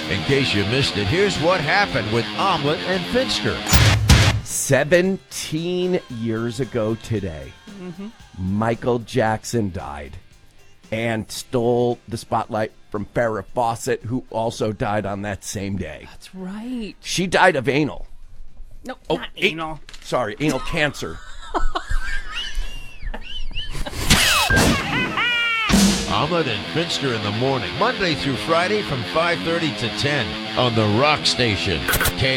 In case you missed it, here's what happened with Omelet and Finster. 17 years ago today, Michael Jackson died and stole the spotlight from Farrah Fawcett, who also died on that same day. That's right. She died of anal. No, not anal. Sorry, anal cancer. Omelet and Finster in the morning, Monday through Friday from 5:30 to 10 on the Rock Station.